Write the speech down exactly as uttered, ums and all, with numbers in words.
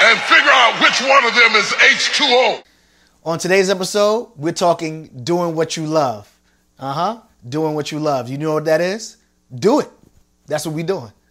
and figure out which one of them is H two O. On today's episode, we're talking doing what you love. Uh-huh. Doing what you love. You know what that is? Do it. That's what we're doing.